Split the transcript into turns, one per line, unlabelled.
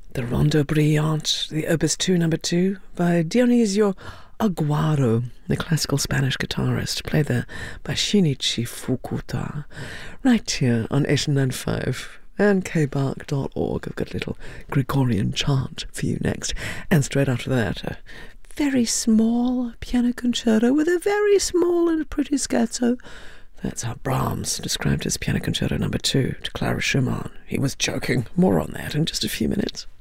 the Rondo Brillante, the Opus 2, number 2, by Dionisio Aguaro, the classical Spanish guitarist, played there by Shinichi Fukuta, right here on 895 and kbark.org. I've got a little Gregorian chant for you next. And straight after that, a very small piano concerto with a very small and pretty scherzo. That's how Brahms described his piano concerto number 2 to Clara Schumann. He was joking. More on that in just a few minutes.